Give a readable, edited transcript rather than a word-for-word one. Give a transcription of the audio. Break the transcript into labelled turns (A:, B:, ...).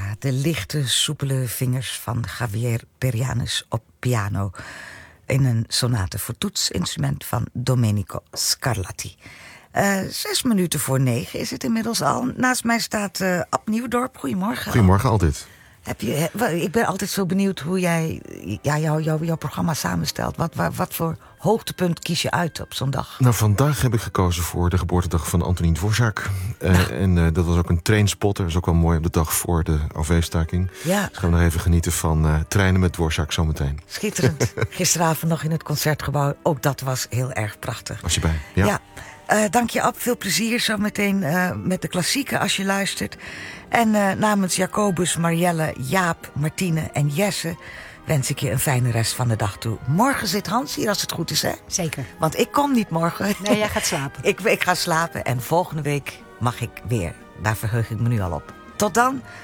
A: de lichte, soepele vingers van Javier Perianus op piano in een sonate voor toetsinstrument van Domenico Scarlatti. 8:06 is het inmiddels al. Naast mij staat Ab Nieuwdorp. Goedemorgen.
B: Goedemorgen, altijd.
A: Ik ben altijd zo benieuwd hoe jij jouw programma samenstelt. Wat voor hoogtepunt kies je uit op zo'n dag?
B: Nou, vandaag heb ik gekozen voor de geboortedag van Antonin Dvorak. En dat was ook een trainspotter. Dat is ook wel mooi op de dag voor de OV-staking.
A: Ja.
B: Dus gaan we nog even genieten van treinen met Dvorak zometeen.
A: Schitterend. Gisteravond nog in het Concertgebouw. Ook dat was heel erg prachtig.
B: Was je bij? Ja.
A: Dank je, Ab. Veel plezier zo meteen met de klassieken als je luistert. En namens Jacobus, Marielle, Jaap, Martine en Jesse wens ik je een fijne rest van de dag toe. Morgen zit Hans hier als het goed is, hè?
C: Zeker.
A: Want ik kom niet morgen.
C: Nee, jij gaat slapen.
A: Ik ga slapen en volgende week mag ik weer. Daar verheug ik me nu al op. Tot dan.